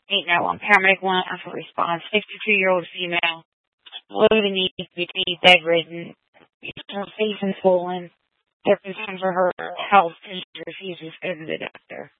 891 paramedic 1, alpha response, 62-year-old female, below the knees, between bedridden, her face and swollen. They're concerned for her health and she refuses to go to the doctor.